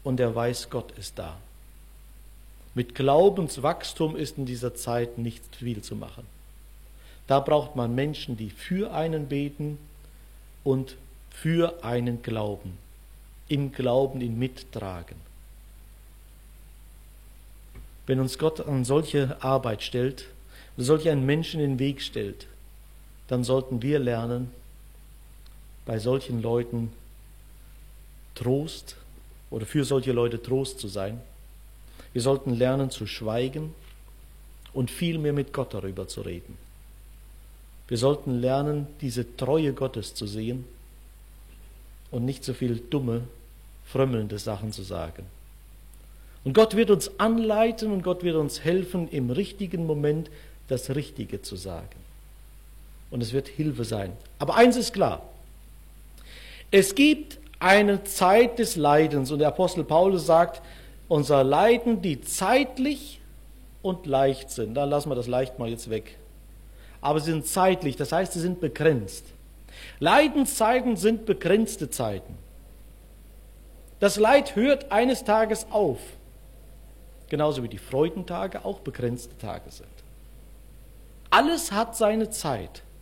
und er weiß, Gott ist da. Mit Glaubenswachstum ist in dieser Zeit nicht viel zu machen. Da braucht man Menschen, die für einen beten und für einen glauben. Im Glauben ihn mittragen. Wenn uns Gott an solche Arbeit stellt, solch einen Menschen in den Weg stellt, dann sollten wir lernen, bei solchen Leuten Trost oder für solche Leute Trost zu sein. Wir sollten lernen zu schweigen und viel mehr mit Gott darüber zu reden. Wir sollten lernen, diese Treue Gottes zu sehen und nicht so viel dumme, frömmelnde Sachen zu sagen. Und Gott wird uns anleiten und Gott wird uns helfen, im richtigen Moment das Richtige zu sagen. Und es wird Hilfe sein. Aber eins ist klar: Es gibt eine Zeit des Leidens und der Apostel Paulus sagt, unser Leiden, die zeitlich und leicht sind. Da lassen wir das leicht mal jetzt weg. Aber sie sind zeitlich, das heißt, sie sind begrenzt. Leidenszeiten sind begrenzte Zeiten. Das Leid hört eines Tages auf. Genauso wie die Freudentage auch begrenzte Tage sind. Alles hat seine Zeit.